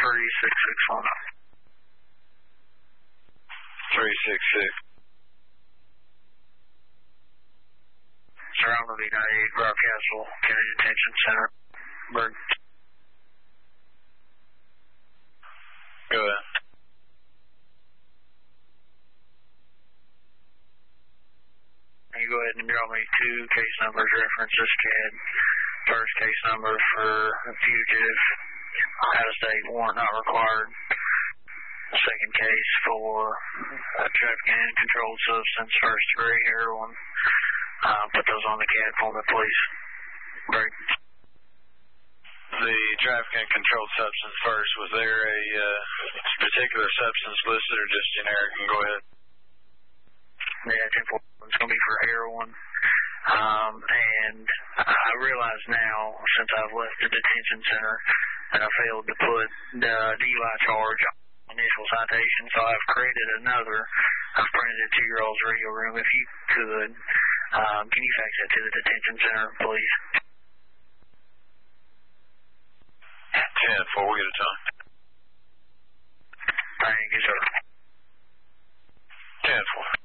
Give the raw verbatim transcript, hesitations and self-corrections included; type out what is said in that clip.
three six six one. three six six. Surrounded United, Rockcastle County Detention Center. Berg. Go ahead. You go ahead and draw me two case numbers, references, Chad. First case number for a fugitive, out-of-state warrant not required. Second case for uh, trafficking in controlled substance, first degree heroin. Uh, put those on the C A D for me, please. Great. The trafficking in controlled substance first. Was there a uh, particular substance listed or just generic? And go ahead. Yeah, ten four is going to be for heroin. Um, and I realize now, since I've left the detention center, that I failed to put the D U I charge on initial citation, so I've created another. I've printed it to your all's radio room. If you could, um, can you fax that to the detention center, please? ten four, we'll get it done. Thank you, sir. ten four.